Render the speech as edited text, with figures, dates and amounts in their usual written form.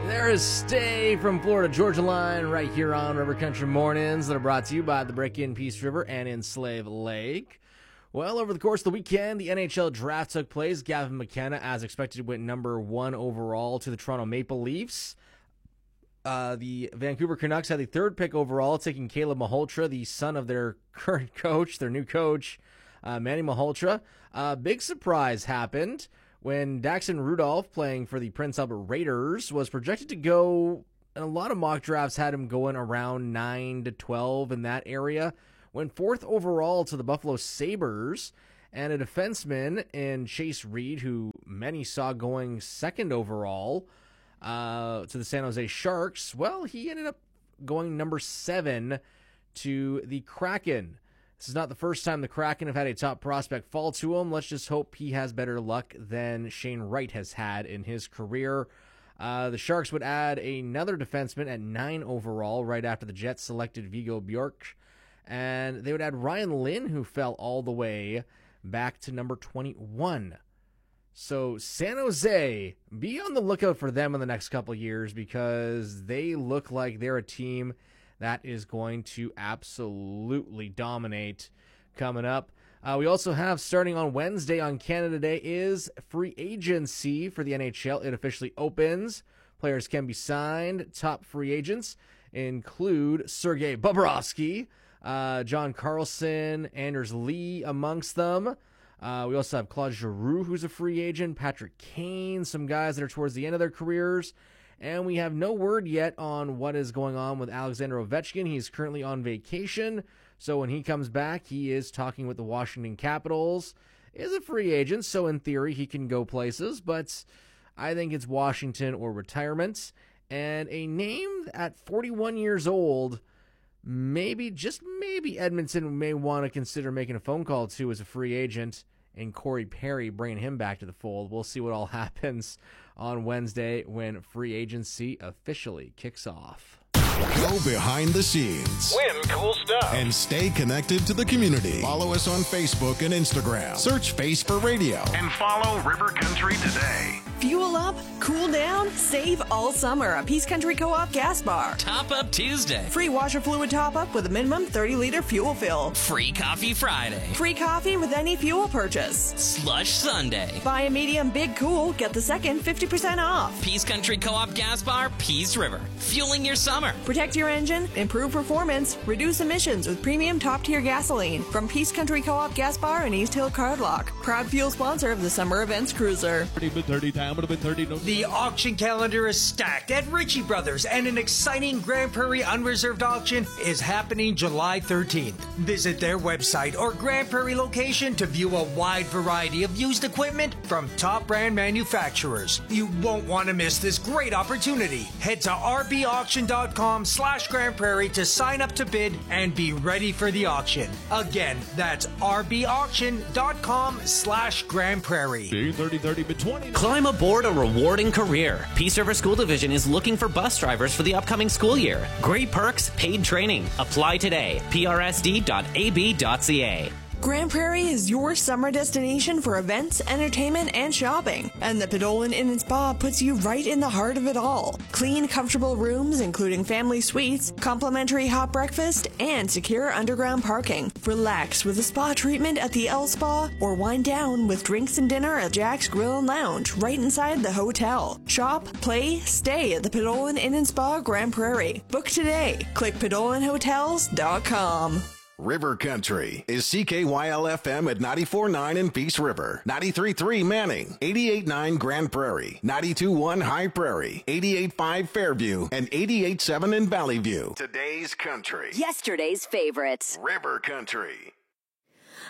There is Stay from Florida Georgia Line right here on River Country Mornings that are brought to you by the Brick in Peace River and in Slave Lake. Well, over the course of the weekend, the NHL draft took place. Gavin McKenna, as expected, went number 1 overall to the Toronto Maple Leafs. The Vancouver Canucks had the 3rd pick overall, taking Caleb Malhotra, the son of their current coach, their new coach, Manny Malhotra. Big surprise happened when Daxon Rudolph, playing for the Prince Albert Raiders, was projected to go, and a lot of mock drafts had him going around 9 to 12 in that area, went 4th overall to the Buffalo Sabres, and a defenseman in Chase Reed, who many saw going 2nd overall to the San Jose Sharks. Well, he ended up going number 7 to the Kraken. This is not the first time the Kraken have had a top prospect fall to him. Let's just hope he has better luck than Shane Wright has had in his career. The Sharks would add another defenseman at 9 overall right after the Jets selected Viggo Bjork. And they would add Ryan Lynn, who fell all the way back to number 21. So San Jose, be on the lookout for them in the next couple of years because they look like they're a team that is going to absolutely dominate coming up. We also have, starting on Wednesday on Canada Day, is free agency for the NHL. It officially opens. Players can be signed. Top free agents include Sergei Bobrovsky, John Carlson, Anders Lee amongst them. We also have Claude Giroux, who's a free agent, Patrick Kane, some guys that are towards the end of their careers. And we have no word yet on what is going on with Alexander Ovechkin. He's currently on vacation, so when he comes back, he is talking with the Washington Capitals. Is a free agent, so in theory he can go places, but I think it's Washington or retirement. And a name at 41 years old, maybe, just maybe, Edmonton may want to consider making a phone call to as a free agent, and Corey Perry, bringing him back to the fold. We'll see what all happens on Wednesday when free agency officially kicks off. Go behind the scenes. Win cool stuff. And stay connected to the community. Follow us on Facebook and Instagram. Search Face for Radio. And follow River Country today. Fuel up, cool down, save all summer at Peace Country Co-op Gas Bar. Top Up Tuesday. Free washer fluid top-up with a minimum 30-liter fuel fill. Free Coffee Friday. Free coffee with any fuel purchase. Slush Sunday. Buy a medium Big Cool, get the second 50% off. Peace Country Co-op Gas Bar, Peace River. Fueling your summer. Protect your engine, improve performance, reduce emissions with premium top-tier gasoline from Peace Country Co-op Gas Bar in East Hill Cardlock. Proud fuel sponsor of the Summer Events Cruiser. The auction calendar is stacked at Ritchie Brothers, and an exciting Grand Prairie unreserved auction is happening July 13th. Visit their website or Grand Prairie location to view a wide variety of used equipment from top brand manufacturers. You won't want to miss this great opportunity. Head to rbauction.com/Grand Prairie to sign up to bid and be ready for the auction. Again, that's rbauction.com/Grand Prairie. Climb aboard a rewarding career. Peace River School Division is looking for bus drivers for the upcoming school year. Great perks, paid training. Apply today. prsd.ab.ca. Grand Prairie is your summer destination for events, entertainment, and shopping. And the Pedolin Inn & Spa puts you right in the heart of it all. Clean, comfortable rooms, including family suites, complimentary hot breakfast, and secure underground parking. Relax with a spa treatment at the L Spa, or wind down with drinks and dinner at Jack's Grill and Lounge right inside the hotel. Shop, play, stay at the Pedolin Inn & Spa Grand Prairie. Book today. Click PedolinHotels.com. River Country is CKYL-FM at 94.9 in Peace River, 93.3 Manning, 88.9 Grand Prairie, 92.1 High Prairie, 88.5 Fairview, and 88.7 in Valley View. Today's country. Yesterday's favorites. River Country.